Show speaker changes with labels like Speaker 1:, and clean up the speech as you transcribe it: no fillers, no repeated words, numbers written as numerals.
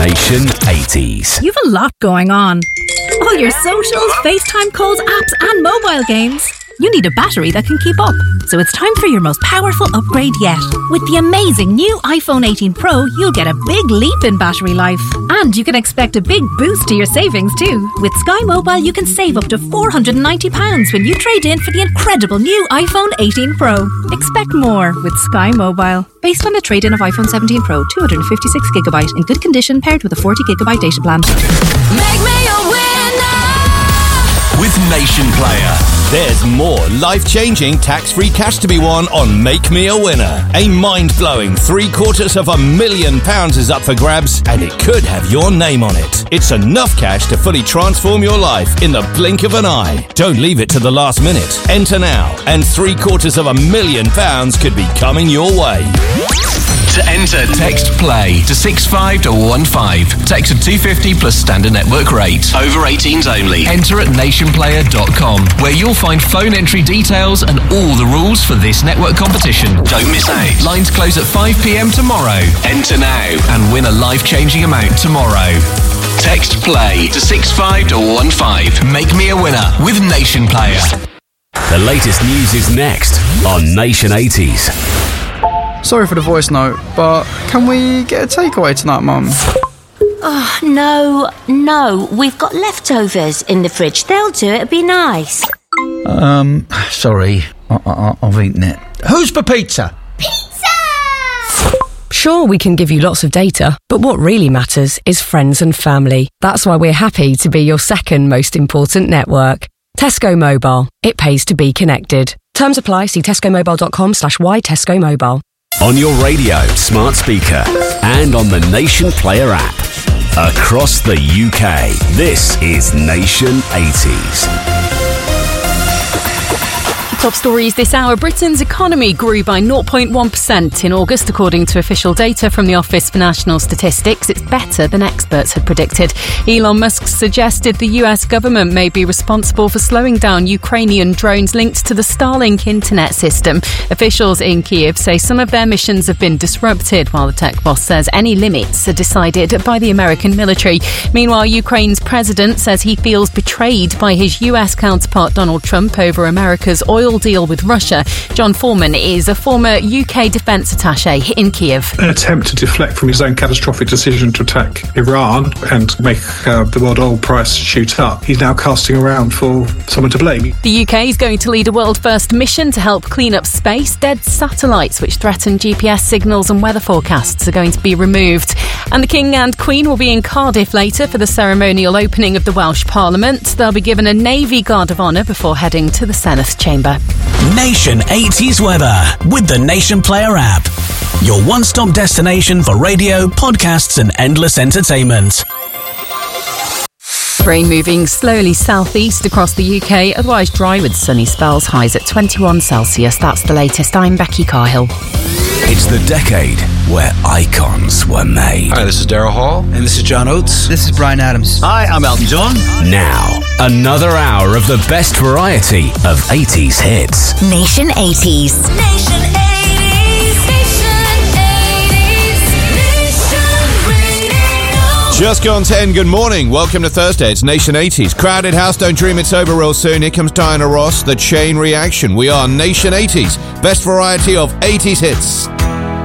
Speaker 1: Nation 80s.
Speaker 2: You've a lot going on. All your socials, FaceTime calls, apps and mobile games. You need a battery that can keep up. So it's time for your most powerful upgrade yet. With the amazing new iPhone 18 Pro, you'll get a big leap in battery life. And you can expect a big boost to your savings too. With Sky Mobile, you can save up to £490 when you trade in for the incredible new iPhone 18 Pro. Expect more with Sky Mobile. Based on a trade-in of iPhone 17 Pro, 256GB in good condition paired with a 40GB data plan.
Speaker 3: Make me a winner!
Speaker 1: With Nation Player, there's more life-changing tax-free cash to be won on Make Me a Winner. A mind-blowing £750,000 is up for grabs, and it could have your name on it. It's enough cash to fully transform your life in the blink of an eye. Don't leave it to the last minute. Enter now, and £750,000 could be coming your way.
Speaker 4: To enter, text PLAY to 65215. Text at 250 plus standard network rate. Over 18s only. Enter at nationplayer.com, where you'll find phone entry details and all the rules for this network competition. Don't miss out. Lines close at 5 p.m. tomorrow. Enter now and win a life-changing amount tomorrow. Text PLAY to 65215. Make me a winner with Nation Player.
Speaker 1: The latest news is next on Nation 80s.
Speaker 5: Sorry for the voice note, but can we get a takeaway tonight, Mum?
Speaker 6: Oh, no. We've got leftovers in the fridge. They'll do it. It'd be nice.
Speaker 7: Sorry. I've eaten it. Who's for pizza?
Speaker 6: Pizza!
Speaker 8: Sure, we can give you lots of data, but what really matters is friends and family. That's why we're happy to be your second most important network. Tesco Mobile. It pays to be connected. Terms apply. See tescomobile.com/why Tesco Mobile.
Speaker 1: On your radio, smart speaker, and on the Nation Player app. Across the UK, this is Nation 80s.
Speaker 9: Top stories this hour. Britain's economy grew by 0.1% in August, according to official data from the Office for National Statistics. It's better than experts had predicted. Elon Musk suggested the US government may be responsible for slowing down Ukrainian drones linked to the Starlink internet system. Officials in Kyiv say some of their missions have been disrupted, while the tech boss says any limits are decided by the American military. Meanwhile, Ukraine's president says he feels betrayed by his US counterpart Donald Trump over America's oil deal with Russia. John Foreman is a former UK defence attaché in Kyiv.
Speaker 10: An attempt to deflect from his own catastrophic decision to attack Iran and make the world oil price shoot up. He's now casting around for someone to blame.
Speaker 9: The UK is going to lead a world-first mission to help clean up space. Dead satellites which threaten GPS signals and weather forecasts are going to be removed. And the King and Queen will be in Cardiff later for the ceremonial opening of the Welsh Parliament. They'll be given a Navy Guard of Honour before heading to the Senedd chamber.
Speaker 11: Nation 80s weather with the Nation Player app. Your one-stop destination for radio, podcasts and endless entertainment.
Speaker 9: Rain moving slowly southeast across the UK, otherwise dry with sunny spells, highs at 21 Celsius. That's the latest. I'm Becky Cahill.
Speaker 1: It's the decade where icons were made.
Speaker 12: Hi, this is Daryl Hall.
Speaker 13: And this is John Oates.
Speaker 14: This is Bryan Adams.
Speaker 12: Hi, I'm Elton John.
Speaker 1: Now, another hour of the best variety of 80s hits.
Speaker 3: Nation 80s. Nation 80s. Nation 80s. Nation Radio.
Speaker 15: Just gone 10, good morning. Welcome to Thursday. It's Nation 80s. Crowded House, don't dream it's over real soon. Here comes Diana Ross, The Chain Reaction. We are Nation 80s. Best variety of 80s hits.